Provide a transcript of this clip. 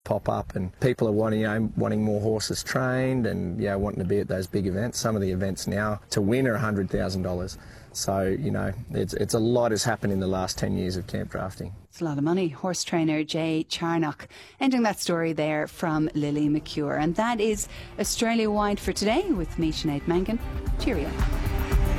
pop up, and people are wanting more horses trained and wanting to be at those big events. Some of the events now to win are $100,000. So, it's a lot has happened in the last 10 years of camp drafting. It's a lot of money. Horse trainer Jay Charnock ending that story there from Lily McCure. And that is Australia Wide for today with me, Sinead Mangan. Cheerio.